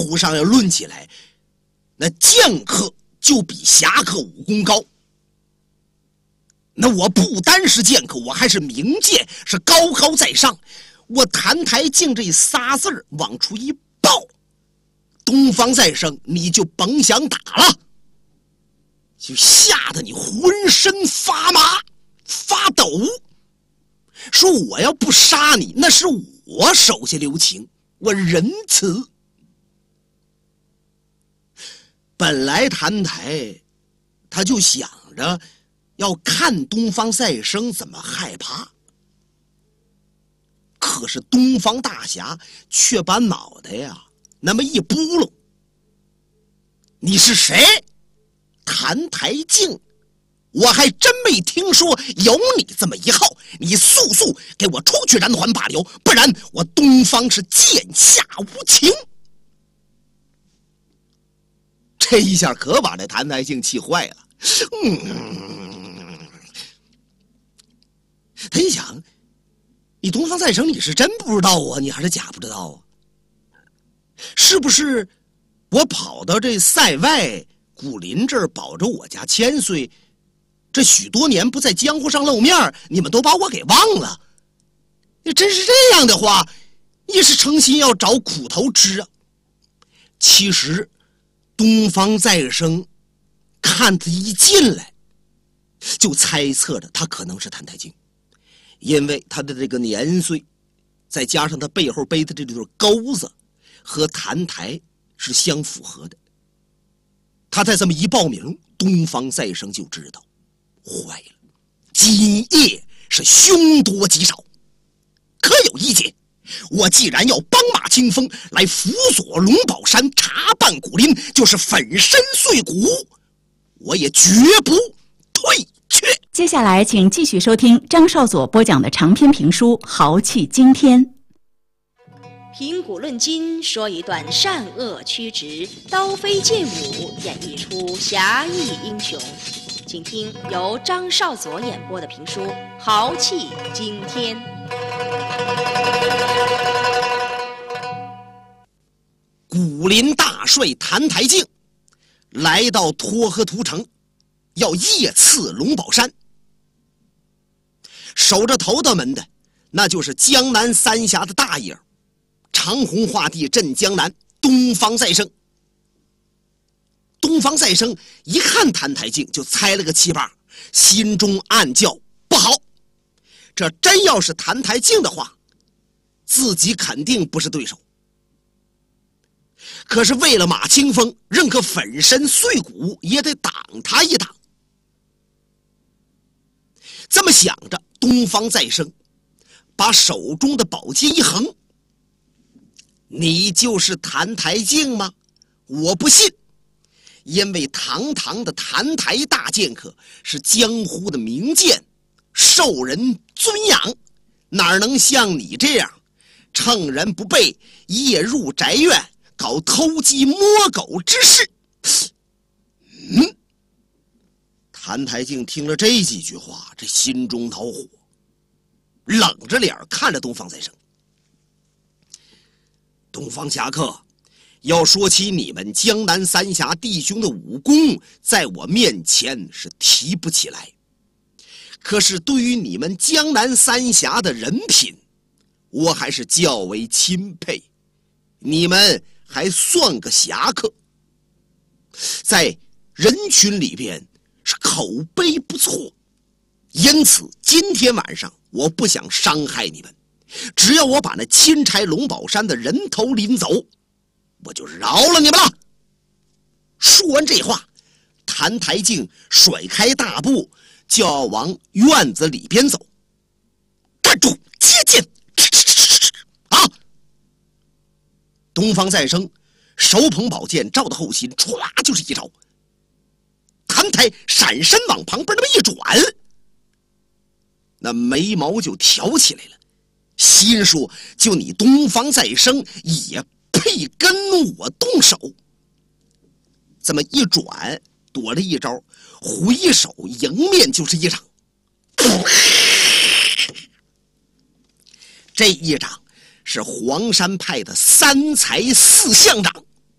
乎上要论起来，那剑客就比侠客武功高。那我不单是剑客，我还是名剑，是高高在上。我谭台镜这仨字儿往出一报，东方再生你就甭想打了，就吓得你浑身发麻发抖，说我要不杀你，那是我手下留情，我仁慈。本来谭台他就想着要看东方再生怎么害怕，可是东方大侠却把脑袋呀那么一扑噜。你是谁？谭台镜，我还真没听说有你这么一号，你速速给我出去燃还罢了，不然我东方是剑下无情。这一下可把这谭台镜气坏了。他一想，你东方再生你是真不知道啊，你还是假不知道啊？是不是我跑到这塞外古林这儿保着我家千岁，这许多年不在江湖上露面，你们都把我给忘了？你真是这样的话，你是诚心要找苦头吃啊。其实东方再生看他一进来就猜测着他可能是谭台镜，因为他的这个年岁再加上他背后背的这对钩子和谭台是相符合的。他再这么一报名，东方再生就知道坏了，今夜是凶多吉少。可有一节，我既然要帮马清风来辅佐龙宝山查办古林，就是粉身碎骨，我也绝不退却。 接下来请继续收听张少佐播讲的长篇评书《豪气惊天》。 评古论今，说一段善恶曲直、刀飞剑舞，演绎出侠义英雄。请听由张少佐演播的评书《豪气惊天》。 古林大帅谭台镜来到沱河屠城，要夜刺龙宝山。守着头道门的那就是江南三峡的大爷长虹画地镇江南东方再生。东方再生一看谭台镜就猜了个七八，心中暗叫不好，这真要是谭台镜的话，自己肯定不是对手。可是为了马清风，认可粉身碎骨也得挡他一挡。这么想着，东方再生把手中的宝剑一横，你就是谭台镜吗？我不信，因为堂堂的谭台大剑客是江湖的名剑，受人尊仰，哪能像你这样趁人不备，夜入宅院搞偷鸡摸狗之事？谭台镜听了这几句话，这心中恼火，冷着脸看着东方再生。东方侠客，要说起你们江南三峡弟兄的武功，在我面前是提不起来，可是对于你们江南三峡的人品，我还是较为钦佩。你们还算个侠客，在人群里边是口碑不错，因此今天晚上我不想伤害你们，只要我把那钦差龙宝山的人头领走，我就饶了你们了。说完这话，谭台镜甩开大步就要往院子里边走。站住，接剑！啊！东方再生手捧宝剑照到后心，歘就是一招。谭台闪身往旁边那么一转，那眉毛就挑起来了，心说就你东方再生也配跟我动手。这么一转，躲了一招，回手迎面就是一掌。这一掌是黄山派的三才四象掌，